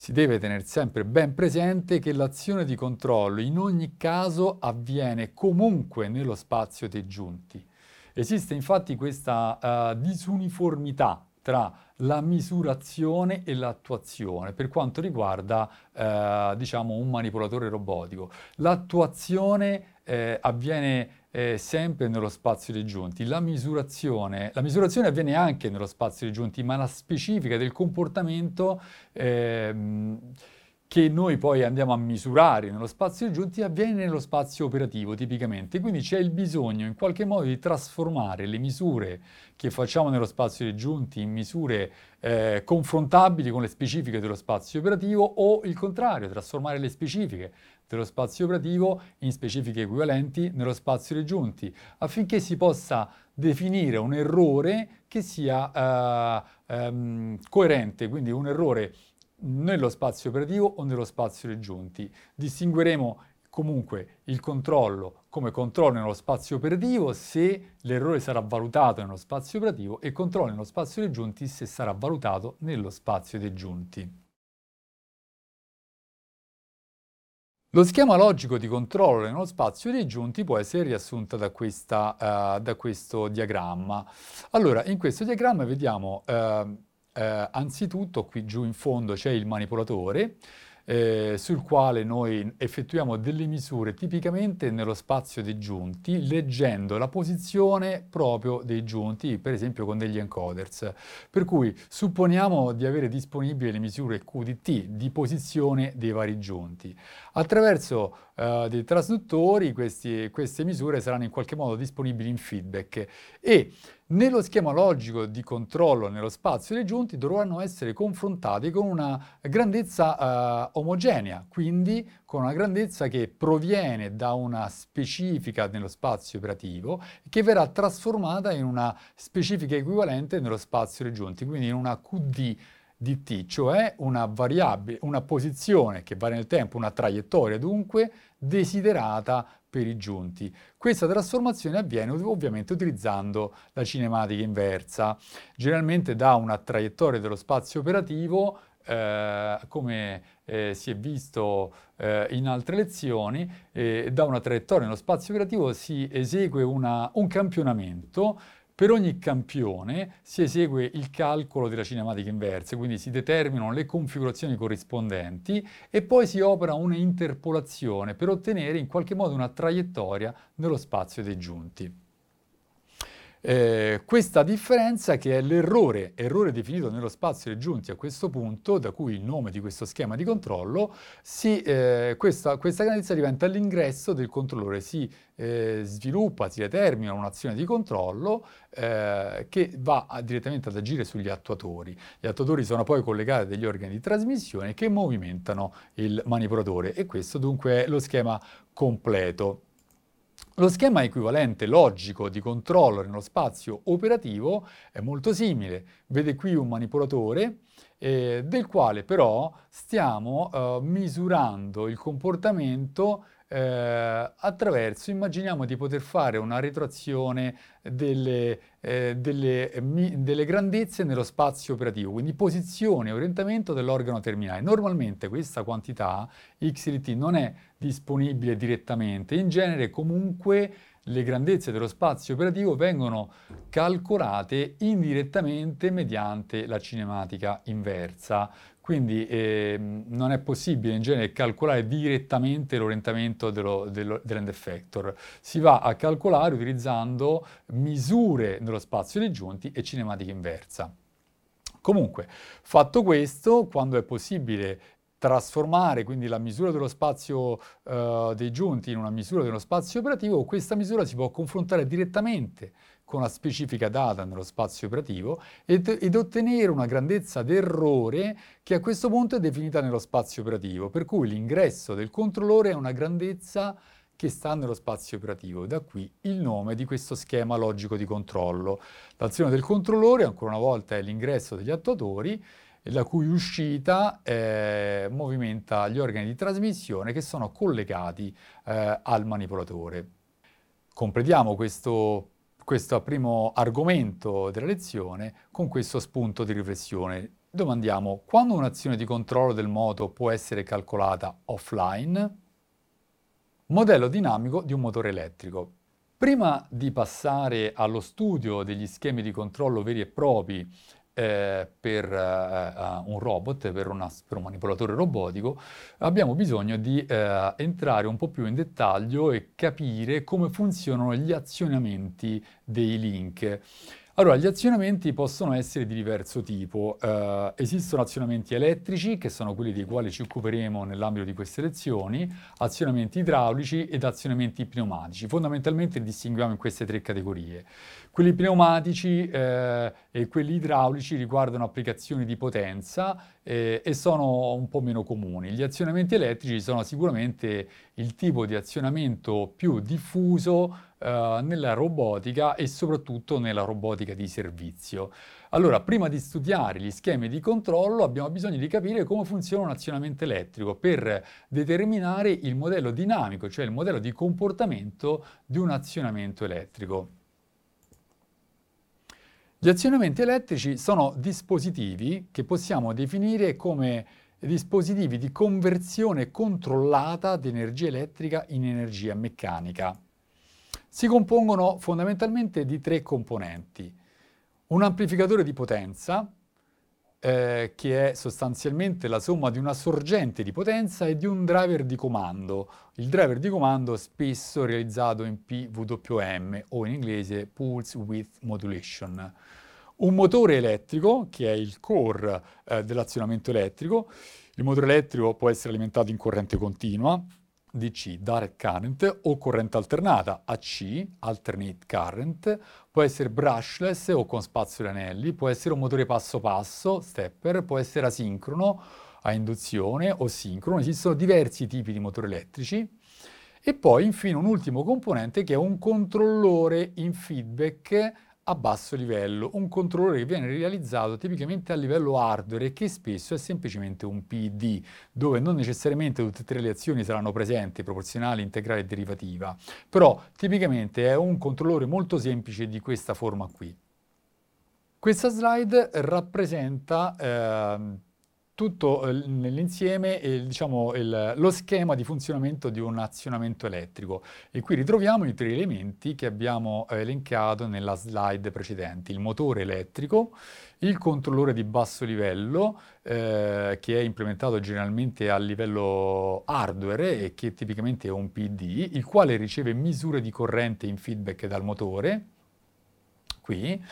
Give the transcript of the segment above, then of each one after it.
Si deve tenere sempre ben presente che l'azione di controllo in ogni caso avviene comunque nello spazio dei giunti. Esiste infatti questa disuniformità tra la misurazione e l'attuazione per quanto riguarda diciamo un manipolatore robotico. L'attuazione avviene sempre nello spazio dei giunti. La misurazione avviene anche nello spazio dei giunti, ma la specifica del comportamento che noi poi andiamo a misurare nello spazio dei giunti avviene nello spazio operativo tipicamente. Quindi c'è il bisogno in qualche modo di trasformare le misure che facciamo nello spazio dei giunti in misure confrontabili con le specifiche dello spazio operativo o il contrario, trasformare le specifiche dello spazio operativo in specifiche equivalenti nello spazio dei giunti, affinché si possa definire un errore che sia coerente, quindi un errore nello spazio operativo o nello spazio dei giunti. Distingueremo comunque il controllo come controllo nello spazio operativo se l'errore sarà valutato nello spazio operativo e controllo nello spazio dei giunti se sarà valutato nello spazio dei giunti. Lo schema logico di controllo nello spazio dei giunti può essere riassunto da questo diagramma. Allora, in questo diagramma vediamo anzitutto qui giù in fondo c'è il manipolatore sul quale noi effettuiamo delle misure tipicamente nello spazio dei giunti, leggendo la posizione proprio dei giunti, per esempio con degli encoders. Per cui supponiamo di avere disponibili le misure QDT di posizione dei vari giunti. Attraverso dei trasduttori queste misure saranno in qualche modo disponibili in feedback e nello schema logico di controllo nello spazio dei giunti dovranno essere confrontati con una grandezza omogenea, quindi con una grandezza che proviene da una specifica nello spazio operativo che verrà trasformata in una specifica equivalente nello spazio dei giunti, quindi in una QD di t, cioè una variabile, una posizione che varia nel tempo, una traiettoria dunque desiderata per i giunti. Questa trasformazione avviene ovviamente utilizzando la cinematica inversa, generalmente da una traiettoria dello spazio operativo, come si è visto in altre lezioni, da una traiettoria nello spazio operativo si esegue un campionamento. Per ogni campione si esegue il calcolo della cinematica inversa, quindi si determinano le configurazioni corrispondenti e poi si opera una interpolazione per ottenere in qualche modo una traiettoria nello spazio dei giunti. Questa differenza che è l'errore definito nello spazio dei giunti a questo punto, da cui il nome di questo schema di controllo, questa grandezza diventa l'ingresso del controllore, si sviluppa, si determina un'azione di controllo che va direttamente ad agire sugli attuatori. Gli attuatori sono poi collegati a degli organi di trasmissione che movimentano il manipolatore e questo dunque è lo schema completo. Lo schema equivalente logico di controllo nello spazio operativo è molto simile. Vede qui un manipolatore del quale però stiamo misurando il comportamento attraverso, immaginiamo di poter fare una retroazione delle grandezze nello spazio operativo, quindi posizione e orientamento dell'organo terminale. Normalmente questa quantità x di t non è disponibile direttamente, in genere comunque le grandezze dello spazio operativo vengono calcolate indirettamente mediante la cinematica inversa. Quindi non è possibile in genere calcolare direttamente l'orientamento dell'end effector. Si va a calcolare utilizzando misure nello spazio dei giunti e cinematica inversa. Comunque, fatto questo, quando è possibile trasformare quindi la misura dello spazio dei giunti in una misura dello spazio operativo, questa misura si può confrontare direttamente con la specifica data nello spazio operativo ed ottenere una grandezza d'errore che a questo punto è definita nello spazio operativo, per cui l'ingresso del controllore è una grandezza che sta nello spazio operativo. Da qui il nome di questo schema logico di controllo. L'azione del controllore, ancora una volta, è l'ingresso degli attuatori, la cui uscita movimenta gli organi di trasmissione che sono collegati al manipolatore. Completiamo questo primo argomento della lezione con questo spunto di riflessione. domandiamo, quando un'azione di controllo del moto può essere calcolata offline? Modello dinamico di un motore elettrico. Prima di passare allo studio degli schemi di controllo veri e propri per un robot, per un manipolatore robotico, abbiamo bisogno di entrare un po' più in dettaglio e capire come funzionano gli azionamenti dei link. Allora, gli azionamenti possono essere di diverso tipo. Esistono azionamenti elettrici, che sono quelli dei quali ci occuperemo nell'ambito di queste lezioni, azionamenti idraulici ed azionamenti pneumatici. Fondamentalmente li distinguiamo in queste tre categorie. Quelli pneumatici e quelli idraulici riguardano applicazioni di potenza e sono un po' meno comuni. Gli azionamenti elettrici sono sicuramente il tipo di azionamento più diffuso nella robotica e soprattutto nella robotica di servizio. Allora, prima di studiare gli schemi di controllo abbiamo bisogno di capire come funziona un azionamento elettrico per determinare il modello dinamico, cioè il modello di comportamento di un azionamento elettrico. Gli azionamenti elettrici sono dispositivi che possiamo definire come dispositivi di conversione controllata di energia elettrica in energia meccanica. Si compongono fondamentalmente di tre componenti. Un amplificatore di potenza, che è sostanzialmente la somma di una sorgente di potenza e di un driver di comando. Il driver di comando spesso realizzato in PWM o in inglese Pulse Width Modulation. Un motore elettrico, che è il core dell'azionamento elettrico. Il motore elettrico può essere alimentato in corrente continua, DC, Direct Current, o corrente alternata, AC, Alternate Current, può essere brushless o con spazio di anelli, può essere un motore passo passo, stepper, può essere asincrono, a induzione o sincrono. Esistono diversi tipi di motori elettrici. E poi infine un ultimo componente che è un controllore in feedback a basso livello, un controllore che viene realizzato tipicamente a livello hardware e che spesso è semplicemente un PD, dove non necessariamente tutte e tre le azioni saranno presenti, proporzionale, integrale e derivativa, però tipicamente è un controllore molto semplice di questa forma qui. Questa slide rappresenta tutto nell'insieme diciamo, lo schema di funzionamento di un azionamento elettrico. E qui ritroviamo i tre elementi che abbiamo elencato nella slide precedente. Il motore elettrico, il controllore di basso livello, che è implementato generalmente a livello hardware e che tipicamente è un PD, il quale riceve misure di corrente in feedback dal motore, qui,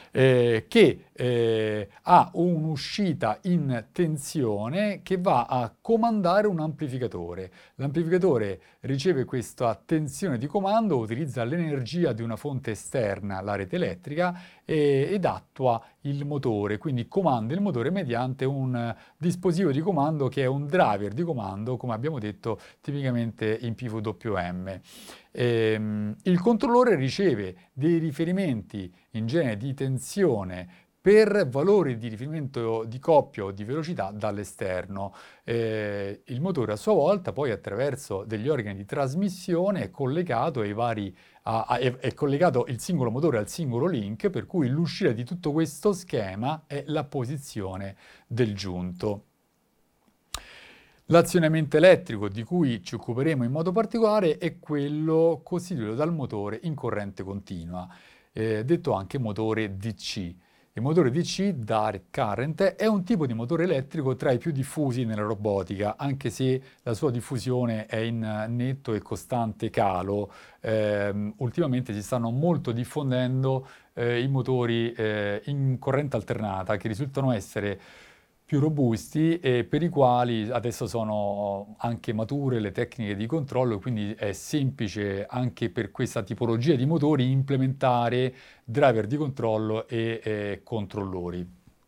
che ha un'uscita in tensione che va a comandare un amplificatore. L'amplificatore riceve questa tensione di comando, utilizza l'energia di una fonte esterna, la rete elettrica, ed attua il motore, quindi comanda il motore mediante un dispositivo di comando che è un driver di comando, come abbiamo detto, tipicamente in PWM. Il controllore riceve dei riferimenti in genere di tensione per valori di riferimento di coppia o di velocità dall'esterno. Il motore a sua volta poi attraverso degli organi di trasmissione è collegato ai vari è collegato il singolo motore al singolo link, per cui l'uscita di tutto questo schema è la posizione del giunto. L'azionamento elettrico di cui ci occuperemo in modo particolare è quello costituito dal motore in corrente continua, detto anche motore DC. Il motore DC, Direct Current, è un tipo di motore elettrico tra i più diffusi nella robotica, anche se la sua diffusione è in netto e costante calo. Ultimamente si stanno molto diffondendo i motori in corrente alternata, che risultano essere più robusti e per i quali adesso sono anche mature le tecniche di controllo, quindi è semplice anche per questa tipologia di motori implementare driver di controllo e controllori.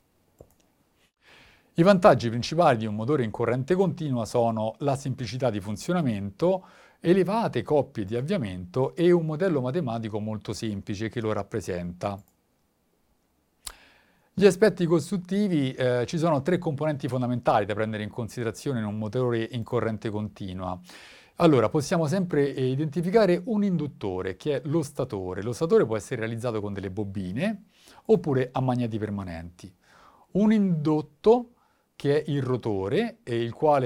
I vantaggi principali di un motore in corrente continua sono la semplicità di funzionamento, elevate coppie di avviamento e un modello matematico molto semplice che lo rappresenta. Gli aspetti costruttivi, ci sono tre componenti fondamentali da prendere in considerazione in un motore in corrente continua. Allora, possiamo sempre identificare un induttore, che è lo statore. Lo statore può essere realizzato con delle bobine oppure a magneti permanenti. un indotto che è il rotore e il quale